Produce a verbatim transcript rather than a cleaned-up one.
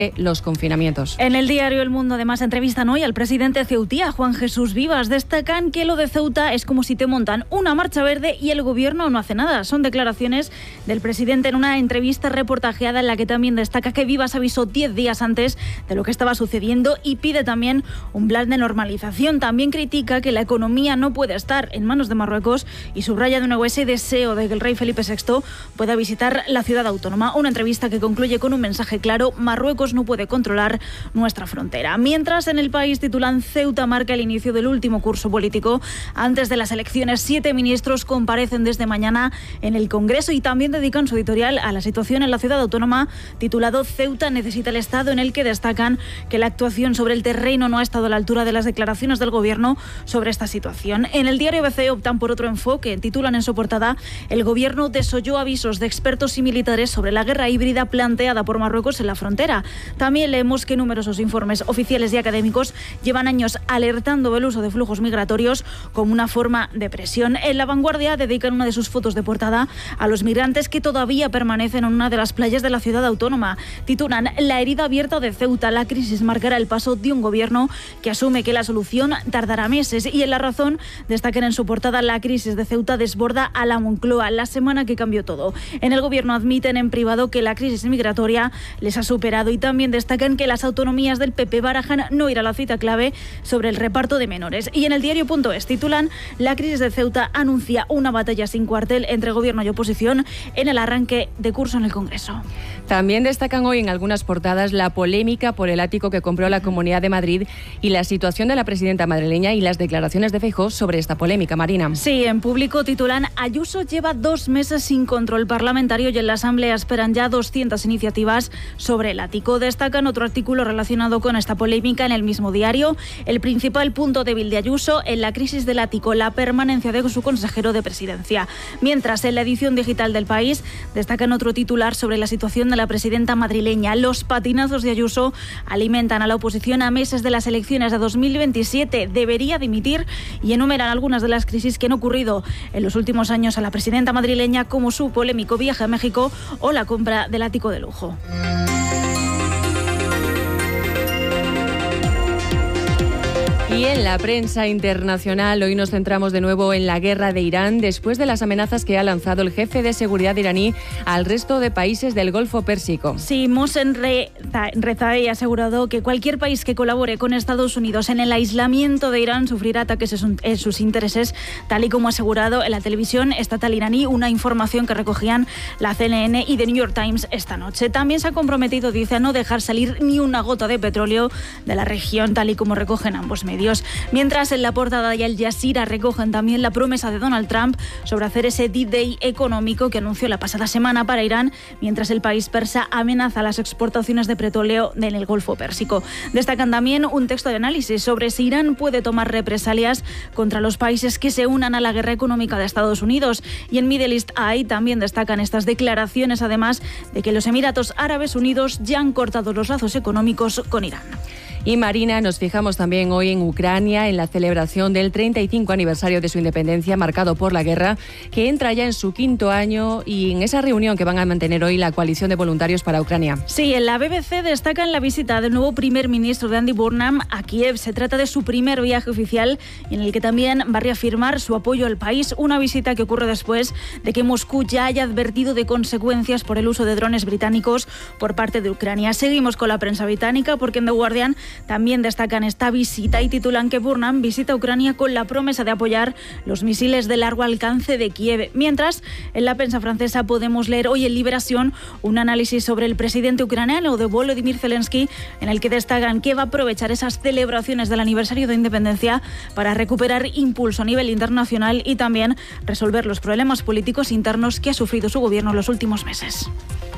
los confinamientos. En el diario El Mundo, además, entrevistan hoy al presidente ceutí, a Juan Jesús Vivas. Destacan que lo de Ceuta es como si te montan una marcha verde y el gobierno no hace nada. Son declaraciones del presidente en una entrevista reportajeada en la que también destaca que Vivas avisó diez días antes de lo que estaba sucediendo y pide también un plan de normalización. También critica que la economía no puede estar en manos de Marruecos y subraya de nuevo ese deseo de que el rey Felipe sexto pueda visitar la ciudad autónoma. Una entrevista que concluye con un mensaje claro: Marruecos no puede controlar nuestra frontera. Mientras, en El País titulan: Ceuta marca el inicio del último curso político antes de las elecciones. Siete ministros comparecen desde mañana en el Congreso y también dedican su editorial a la situación en la ciudad autónoma, titulado Ceuta necesita el Estado, en el que destacan que la actuación sobre el terreno no ha estado a la altura de las declaraciones del gobierno sobre esta situación. En el diario B C optan por otro enfoque. Titulan en su portada: el gobierno desoyó avisos de expertos y militares sobre la guerra híbrida planteada por Marruecos en la frontera. También leemos que numerosos informes oficiales y académicos llevan años alertando del uso de flujos migratorios como una forma de presión. En La Vanguardia dedican una de sus fotos de portada a los migrantes que todavía permanecen en una de las playas de la ciudad autónoma. Titulan: la herida abierta de Ceuta, la crisis marcará el paso de un gobierno que asume que la solución tardará meses. Y en La Razón destacan en su portada: la crisis de Ceuta desborda a la Moncloa, la semana que cambió todo. En el gobierno admiten en privado que la crisis migratoria les ha superado y también destacan que las autonomías del P P barajan no ir a la cita clave sobre el reparto de menores. Y en el diario punto es titulan: la crisis de Ceuta anuncia una batalla sin cuartel entre gobierno y oposición en el arranque de curso en el Congreso. También destacan hoy en algunas portadas la polémica por el ático que compró la Comunidad de Madrid y la situación de la presidenta madrileña y las declaraciones de Feijóo sobre esta polémica. Marina. Sí, en Público titulan: Ayuso lleva dos meses sin control parlamentario y en la Asamblea esperan ya doscientas iniciativas sobre el ático. Destacan otro artículo relacionado con esta polémica en el mismo diario: el principal punto débil de Ayuso en la crisis del ático, la permanencia de su consejero de presidencia. Mientras, en la edición digital del País destacan otro titular sobre la situación de la presidenta madrileña. Los patinazos de Ayuso alimentan a la oposición a meses de las elecciones de dos mil veintisiete. Debería dimitir y enumeran algunas de las crisis que han ocurrido en los últimos años a la presidenta madrileña, como su polémico viaje a México o la compra del ático de lujo. Y en la prensa internacional hoy nos centramos de nuevo en la guerra de Irán después de las amenazas que ha lanzado el jefe de seguridad iraní al resto de países del Golfo Pérsico. Sí, Mohsen Rezaei ha asegurado que cualquier país que colabore con Estados Unidos en el aislamiento de Irán sufrirá ataques en sus intereses, tal y como ha asegurado en la televisión estatal iraní, una información que recogían la C N N y The New York Times esta noche. También se ha comprometido, dice, a no dejar salir ni una gota de petróleo de la región, tal y como recogen ambos medios. Mientras, en la portada de Al Jazeera recogen también la promesa de Donald Trump sobre hacer ese D-Day económico que anunció la pasada semana para Irán, mientras el país persa amenaza las exportaciones de petróleo en el Golfo Pérsico. Destacan también un texto de análisis sobre si Irán puede tomar represalias contra los países que se unan a la guerra económica de Estados Unidos. Y en Middle East Eye también destacan estas declaraciones, además de que los Emiratos Árabes Unidos ya han cortado los lazos económicos con Irán. Y Marina, nos fijamos también hoy en Ucrania, en la celebración del treinta y cinco aniversario de su independencia, marcado por la guerra, que entra ya en su quinto año, y en esa reunión que van a mantener hoy la coalición de voluntarios para Ucrania. Sí, en la B B C destacan la visita del nuevo primer ministro de Andy Burnham a Kiev. Se trata de su primer viaje oficial, en el que también va a reafirmar su apoyo al país, una visita que ocurre después de que Moscú ya haya advertido de consecuencias por el uso de drones británicos por parte de Ucrania. Seguimos con la prensa británica, porque en The Guardian también destacan esta visita y titulan que Burnham visita Ucrania con la promesa de apoyar los misiles de largo alcance de Kiev. Mientras, en la prensa francesa podemos leer hoy en Liberación un análisis sobre el presidente ucraniano de Volodymyr Zelensky, en el que destacan que va a aprovechar esas celebraciones del aniversario de independencia para recuperar impulso a nivel internacional y también resolver los problemas políticos internos que ha sufrido su gobierno en los últimos meses.